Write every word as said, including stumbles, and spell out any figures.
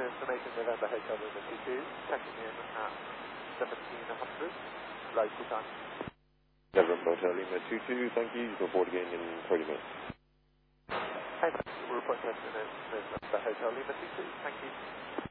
information, November Hotel Lima two two, checking in at seventeen hundred, local time. November Hotel Lima two two, thank you. You can report again in thirty minutes. Hey, we'll report to November Hotel Lima two two, thank you.